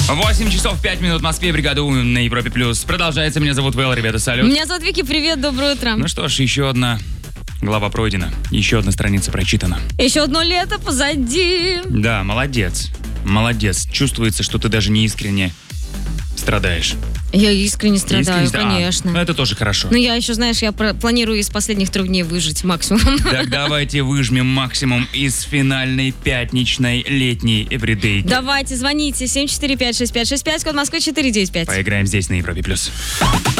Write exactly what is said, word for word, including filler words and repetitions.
восемь часов пять минут в Москве, бригада У на Европе Плюс. Продолжается. Меня зовут Вэл, ребята, салют. Меня зовут Вики, привет, доброе утро. Ну что ж, еще одна глава пройдена. Еще одна страница прочитана. Еще одно лето позади. Да, молодец. Молодец. Чувствуется, что ты даже не искренне страдаешь. Я искренне страдаю, Искренне- конечно. А, это тоже хорошо. Но я еще, знаешь, я про- планирую из последних трех дней выжить максимум. Так давайте выжмем максимум из финальной пятничной летней эвридей. Давайте, звоните семь четыре пять шесть пять шесть пять, код Москвы четыре девять пять. Поиграем здесь на Европе Плюс.